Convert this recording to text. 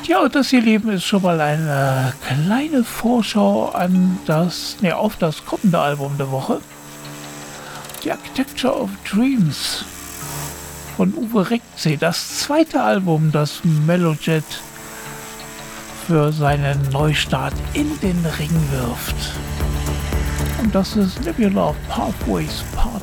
Ja, und das, ihr Lieben, ist schon mal eine kleine Vorschau auf das kommende Album der Woche. The Architecture of Dreams von Uwe Reckzee, das zweite Album, das Melojet für seinen Neustart in den Ring wirft. Und das ist Nebula of Pathways Part